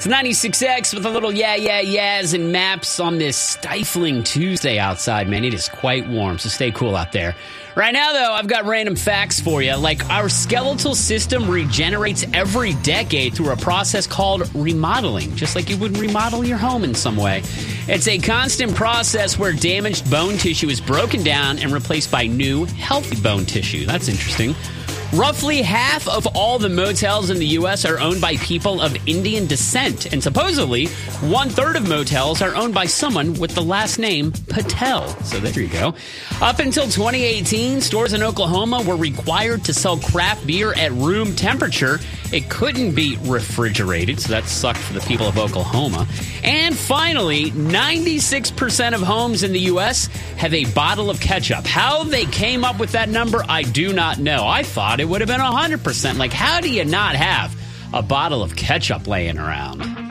It's 96X with a little yeahs and maps on this stifling Tuesday outside, man. It is quite warm, so stay cool out there. Right now, though, I've got random facts for you. Like, our skeletal system regenerates every decade through a process called remodeling, just like you would remodel your home in some way. It's a constant process where damaged bone tissue is broken down and replaced by new, healthy bone tissue. That's interesting. Roughly half of all the motels in the U.S. are owned by people of Indian descent, and supposedly 1/3 of motels are owned by someone with the last name Patel. So there you go. Up until 2018, stores in Oklahoma were required to sell craft beer at room temperature. It couldn't be refrigerated, so that sucked for the people of Oklahoma. And finally, 96% of homes in the U.S. have a bottle of ketchup. How they came up with that number, I do not know. I thought it would have been 100%. Like, how do you not have a bottle of ketchup laying around?